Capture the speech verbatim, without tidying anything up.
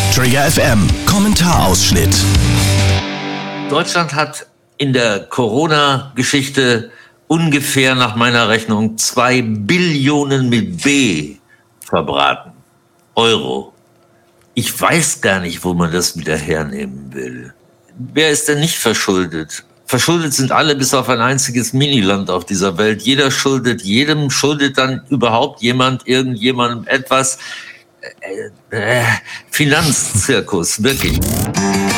Träger F M, Kommentarausschnitt. Deutschland hat in der Corona-Geschichte ungefähr nach meiner Rechnung zwei Billionen mit B verbraten. Euro. Ich weiß gar nicht, wo man das wieder hernehmen will. Wer ist denn nicht verschuldet? Verschuldet sind alle bis auf ein einziges Miniland auf dieser Welt. Jeder schuldet jedem, schuldet dann überhaupt jemand irgendjemandem etwas. Äh, äh, Finanzzirkus, wirklich.